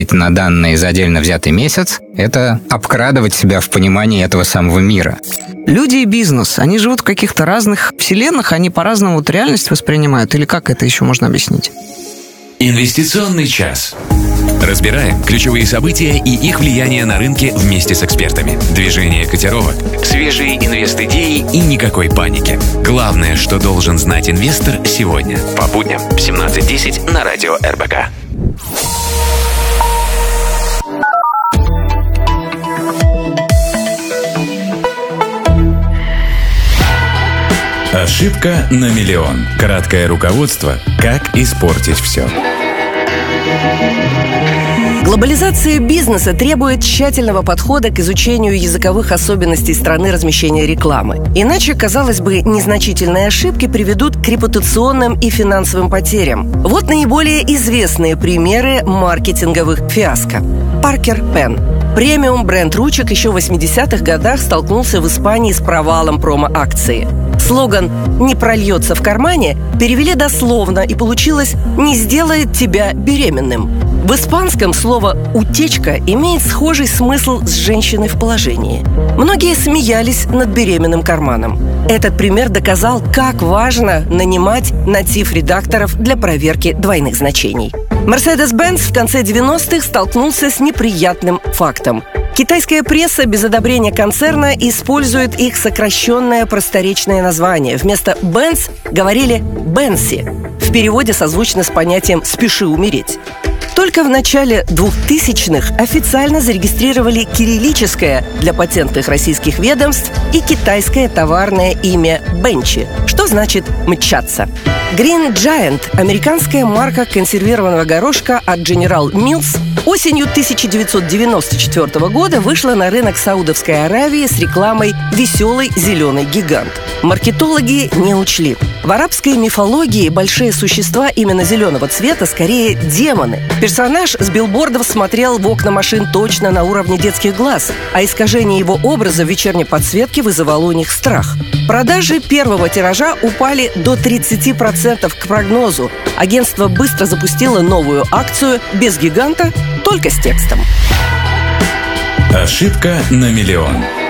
на данные за отдельно взятый месяц – это обкрадывать себя в понимании этого самого мира. Люди и бизнес, они живут в каких-то разных вселенных, они по-разному вот реальность воспринимают, или как это еще можно объяснить? Инвестиционный час. Разбираем ключевые события и их влияние на рынке вместе с экспертами. Движение котировок, свежие инвест-идеи и никакой паники. Главное, что должен знать инвестор сегодня. По будням в 17:10 на радио РБК. Ошибка на миллион. Краткое руководство «Как испортить все». Глобализация бизнеса требует тщательного подхода к изучению языковых особенностей страны размещения рекламы. Иначе, казалось бы, незначительные ошибки приведут к репутационным и финансовым потерям. Вот наиболее известные примеры маркетинговых фиаско. Паркер Пен. Премиум бренд ручек еще в 80-х годах столкнулся в Испании с провалом промо-акции. Слоган «Не прольется в кармане» перевели дословно, и получилось «Не сделает тебя беременным». В испанском слово «утечка» имеет схожий смысл с женщиной в положении. Многие смеялись над беременным карманом. Этот пример доказал, как важно нанимать натив-редакторов для проверки двойных значений. Mercedes-Benz в конце 90-х столкнулся с неприятным фактом. Китайская пресса без одобрения концерна использует их сокращенное просторечное название. Вместо «Benz» говорили «Бенси». В переводе созвучно с понятием «спеши умереть». Только в начале 2000-х официально зарегистрировали кириллическое для патентных российских ведомств и китайское товарное имя «Бенчи», что значит «мчаться». Green Giant – американская марка консервированного горошка от General Mills, осенью 1994 года вышла на рынок Саудовской Аравии с рекламой «Веселый зеленый гигант». Маркетологи не учли. В арабской мифологии большие существа именно зеленого цвета скорее демоны. Персонаж с билбордов смотрел в окна машин точно на уровне детских глаз, а искажение его образа в вечерней подсветке вызывало у них страх. Продажи первого тиража упали до 30% к прогнозу. Агентство быстро запустило новую акцию без гиганта, только с текстом. Ошибка на миллион.